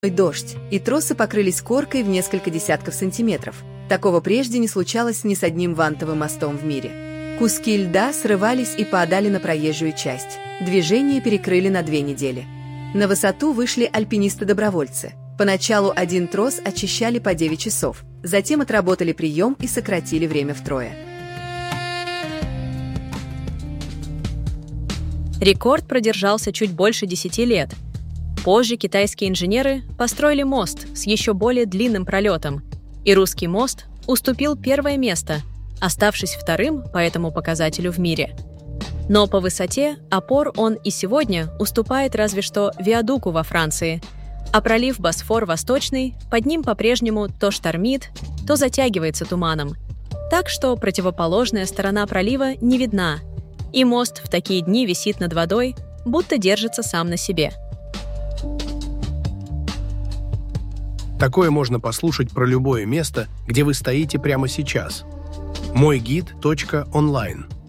дождь, и тросы покрылись коркой в несколько десятков сантиметров. Такого прежде не случалось ни с одним вантовым мостом в мире. Куски льда срывались и падали на проезжую часть. Движение перекрыли на 2 недели. На высоту вышли альпинисты-добровольцы. Поначалу один трос очищали по 9 часов, затем отработали прием и сократили время втрое. Рекорд продержался чуть больше 10 лет. Позже китайские инженеры построили мост с еще более длинным пролетом, и русский мост уступил первое место, оставшись вторым по этому показателю в мире. Но по высоте опор он и сегодня уступает разве что виадуку во Франции, а пролив Босфор-Восточный под ним по-прежнему то штормит, то затягивается туманом. Так что противоположная сторона пролива не видна, и мост в такие дни висит над водой, будто держится сам на себе. Такое можно послушать про любое место, где вы стоите прямо сейчас. Мойгид.онлайн